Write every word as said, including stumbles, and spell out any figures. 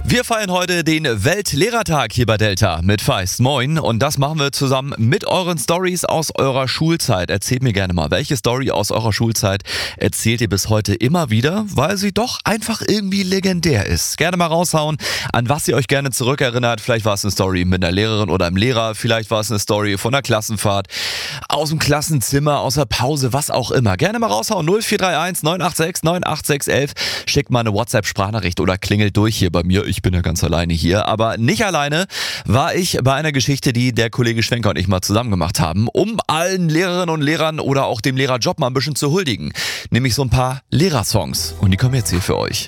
Wir feiern heute den Weltlehrertag hier bei Delta mit Feist. Moin. Und das machen wir zusammen mit euren Stories aus eurer Schulzeit. Erzählt mir gerne mal, welche Story aus eurer Schulzeit erzählt ihr bis heute immer wieder, weil sie doch einfach irgendwie legendär ist. Gerne mal raushauen, an was ihr euch gerne zurückerinnert. Vielleicht war es eine Story mit einer Lehrerin oder einem Lehrer. Vielleicht war es eine Story von einer Klassenfahrt, aus dem Klassenzimmer, aus der Pause, was auch immer. Gerne mal raushauen. null vier drei eins neun acht sechs neun acht sechs elf. Schickt mal eine WhatsApp-Sprachnachricht oder klingelt durch hier bei mir. Ich bin ja ganz alleine hier, aber nicht alleine war ich bei einer Geschichte, die der Kollege Schwenker und ich mal zusammen gemacht haben, um allen Lehrerinnen und Lehrern oder auch dem Lehrerjob mal ein bisschen zu huldigen. Nämlich so ein paar Lehrersongs. Und die kommen jetzt hier für euch.